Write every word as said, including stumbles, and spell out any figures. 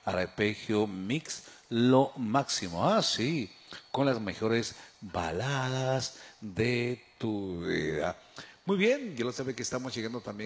arpegio mix, lo máximo. Ah, sí, con las mejores baladas de tu vida. Muy bien, ya lo sabe que estamos llegando también.